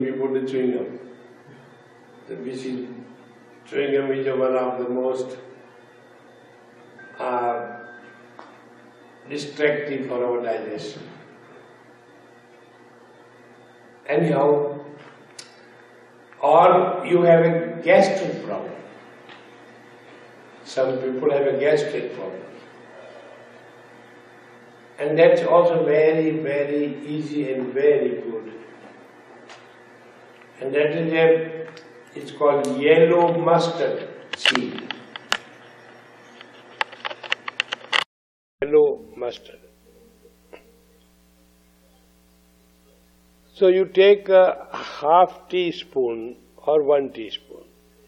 We put the chewing gum. Chewing gum is one of the most distracting for our digestion. Anyhow, or you have a gastric problem. Some people have a gastric problem. And that's also very, very easy and very good. And that is it's called yellow mustard seed. Yellow mustard. So you take a half teaspoon or 1 teaspoon.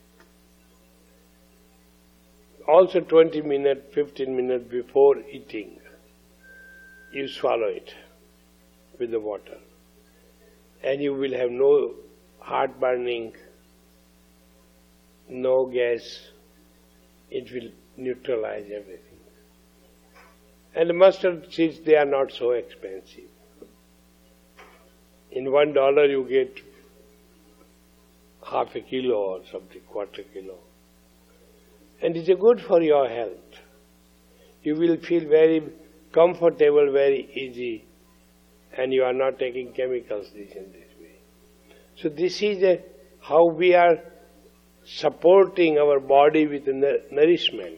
Also 20 minutes, 15 minutes before eating, you swallow it with the water. And you will have no heartburning, no gas. It will neutralize everything. And the mustard seeds, they are not so expensive. In $1 you get half a kilo or something, quarter kilo. And it's good for your health. You will feel very comfortable, very easy, and you are not taking chemicals in this way. So this is how we are supporting our body with nourishment.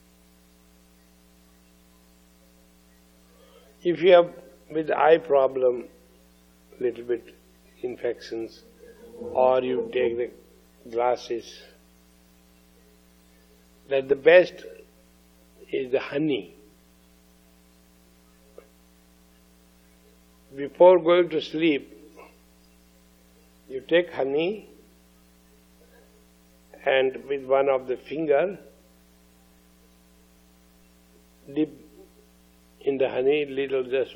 If you have with eye problem, little bit infections, or you take the glasses, that the best is the honey. Before going to sleep, you take honey and with one of the finger dip in the honey little, just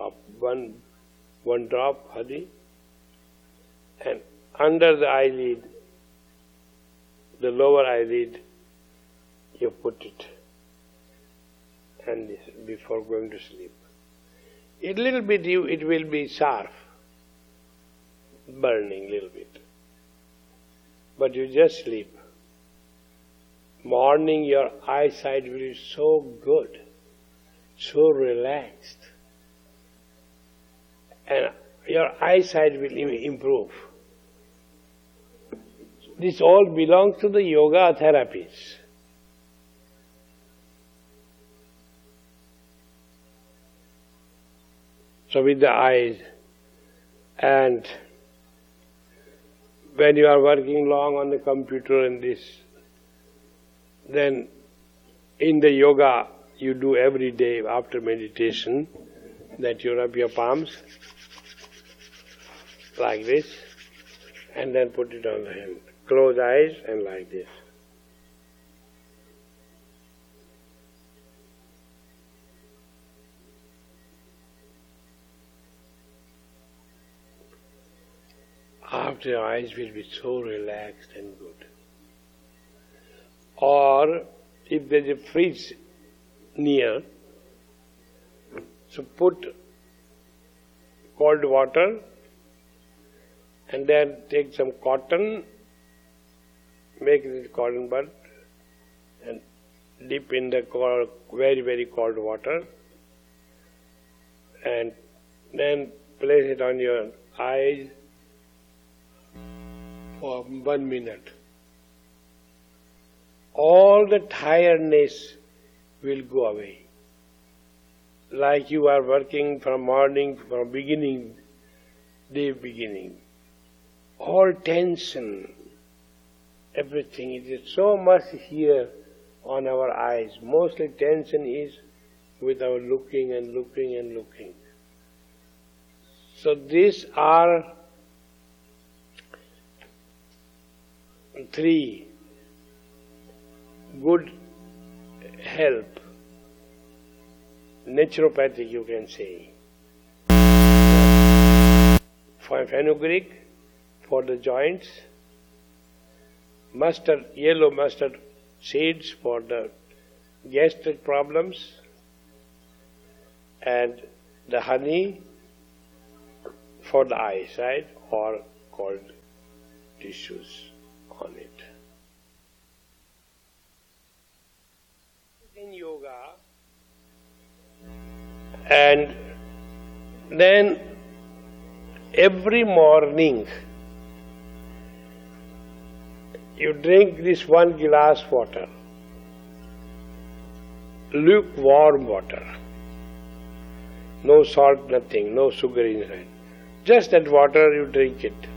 one drop honey, and under the eyelid, the lower eyelid, you put it, and this before going to sleep. A little bit it will be sharp, burning little bit, but you just sleep. Morning your eyesight will be so good, so relaxed, and your eyesight will improve. This all belongs to the yoga therapies. So with the eyes, and when you are working long on the computer and this, then in the yoga you do every day after meditation, that you rub your palms like this, and then put it on the hand. Close eyes and like this. After your eyes will be so relaxed and good. Or if there is a fridge near, so put cold water and then take some cotton, make it cotton bud and dip in the very, very cold water, and then place it on your eyes for 1 minute. All the tiredness will go away. Like you are working from morning, from day beginning. All tension, everything, it is so much here on our eyes. Mostly tension is with our looking and looking and looking. So these are 3 good help, naturopathic you can say. For fenugreek, for the joints, yellow mustard seeds for the gastric problems, and the honey for the eyesight, or called tissues on it. In yoga, and then every morning you drink this 1 glass water, lukewarm water, no salt, nothing, no sugar inside. Just that water you drink it.